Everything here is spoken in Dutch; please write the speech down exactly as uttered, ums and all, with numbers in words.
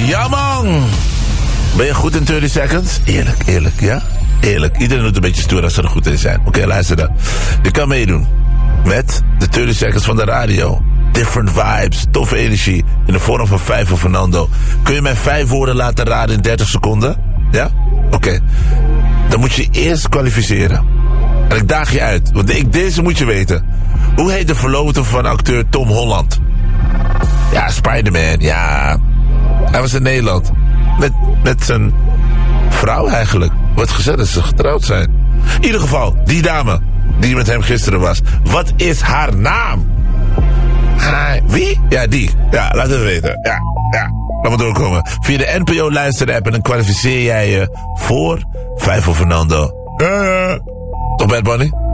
Ja, man. Ben je goed in dertig seconds? Eerlijk, eerlijk, ja? Eerlijk. Iedereen doet een beetje stoer als ze er goed in zijn. Oké, okay, luister dan. Je kan meedoen met de dertig seconds van de radio. Different vibes, toffe energie in de vorm van vijf voor Fernando. Kun je mij vijf woorden laten raden in dertig seconden? Ja? Oké. Okay. Dan moet je eerst kwalificeren. En ik daag je uit, want ik, deze moet je weten. Hoe heet de verloofde van acteur Tom Holland? Ja, Spider-Man, ja. Hij was in Nederland. Met, met zijn vrouw eigenlijk. Wordt gezegd dat ze getrouwd zijn. In ieder geval, die dame die met hem gisteren was. Wat is haar naam? Hi. Wie? Ja, die. Ja, laat het weten. Ja, ja. Laat maar doorkomen. Via de N P O luisterapp en dan kwalificeer jij je voor vijf voor Fernando. Ja, ja. Toch Bad Bunny?